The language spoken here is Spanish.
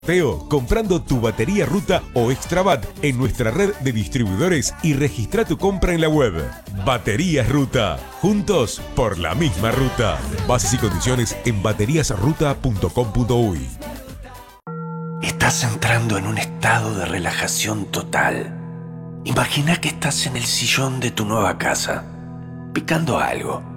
Comprando tu batería Ruta o Extrabat en nuestra red de distribuidores y registra tu compra en la web. Baterías Ruta. Juntos por la misma ruta. Bases y condiciones en bateriasruta.com.uy. Estás entrando en un estado de relajación total. Imagina que estás en el sillón de tu nueva casa, picando algo,